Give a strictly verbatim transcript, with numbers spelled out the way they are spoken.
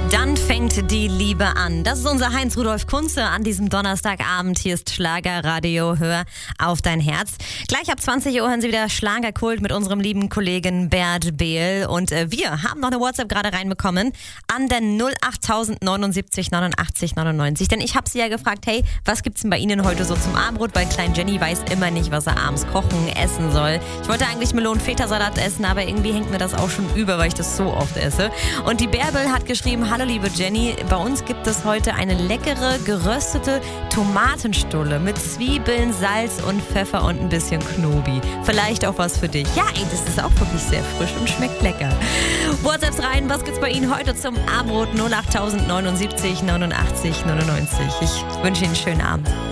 Dann fängt die Liebe an. Das ist unser Heinz-Rudolf Kunze an diesem Donnerstagabend. Hier ist Schlagerradio, hör auf dein Herz. Gleich ab zwanzig Uhr hören Sie wieder Schlagerkult mit unserem lieben Kollegen Bert Behl. Und äh, wir haben noch eine WhatsApp gerade reinbekommen an der null acht neunundsiebzig neunundachtzig neunundneunzig. Denn ich habe Sie ja gefragt, hey, was gibt's denn bei Ihnen heute so zum Abendbrot? Weil Klein Jenny weiß immer nicht, was er abends kochen, essen soll. Ich wollte eigentlich Melonen-Feta-Salat essen, aber irgendwie hängt mir das auch schon über, weil ich das so oft esse. Und die Bärbel hat geschrieben, hallo liebe Jenny, bei uns gibt es heute eine leckere, geröstete Tomatenstulle mit Zwiebeln, Salz und Pfeffer und ein bisschen Knobi. Vielleicht auch was für dich. Ja, ey, das ist auch wirklich sehr frisch und schmeckt lecker. WhatsApps rein, was gibt's bei Ihnen heute zum Abendbrot? null acht neunundsiebzig neunundachtzig neunundneunzig. Ich wünsche Ihnen einen schönen Abend.